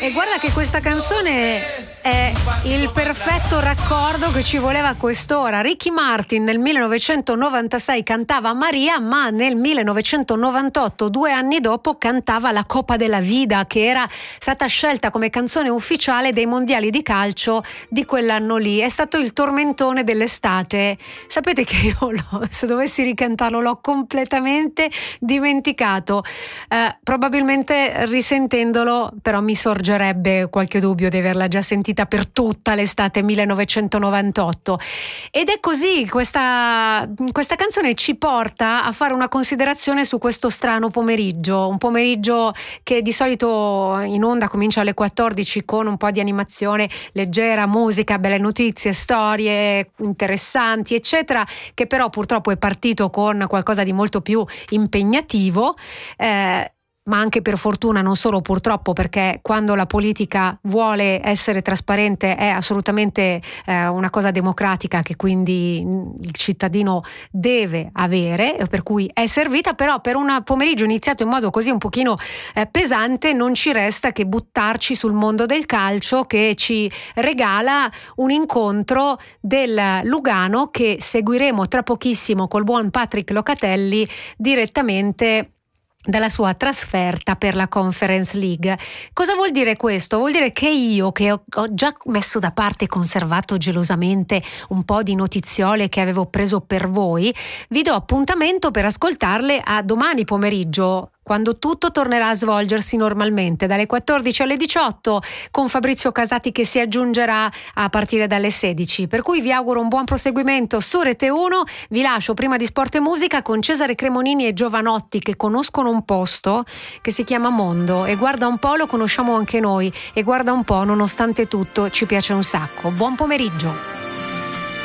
E guarda che questa canzone è il perfetto raccordo che ci voleva a quest'ora. Ricky Martin nel 1996 cantava Maria, ma nel 1998, 2 anni dopo, cantava La Copa della Vida, che era stata scelta come canzone ufficiale dei mondiali di calcio di quell'anno lì. È stato il tormentone dell'estate. Sapete che io se dovessi ricantarlo l'ho completamente dimenticato. Probabilmente risentendolo però mi sorgerebbe qualche dubbio di averla già sentita per tutta l'estate 1998. Ed è così, questa canzone ci porta a fare una considerazione su questo strano pomeriggio, un pomeriggio che di solito in onda comincia alle 14 con un po' di animazione leggera, musica, belle notizie, storie interessanti eccetera, che però purtroppo è partito con qualcosa di molto più impegnativo, ma anche per fortuna, non solo purtroppo, perché quando la politica vuole essere trasparente è assolutamente una cosa democratica che quindi il cittadino deve avere, per cui è servita. Però per un pomeriggio iniziato in modo così un pochino pesante non ci resta che buttarci sul mondo del calcio, che ci regala un incontro del Lugano che seguiremo tra pochissimo col buon Patrick Locatelli direttamente dalla sua trasferta per la Conference League. Cosa vuol dire questo? Vuol dire che io, che ho già messo da parte e conservato gelosamente un po' di notiziole che avevo preso per voi, vi do appuntamento per ascoltarle a domani pomeriggio, quando tutto tornerà a svolgersi normalmente dalle 14 alle 18, con Fabrizio Casati che si aggiungerà a partire dalle 16. Per cui vi auguro un buon proseguimento su Rete 1. Vi lascio prima di Sport e Musica con Cesare Cremonini e Giovanotti, che conoscono un posto che si chiama Mondo, e guarda un po', lo conosciamo anche noi, e guarda un po', nonostante tutto ci piace un sacco. Buon pomeriggio.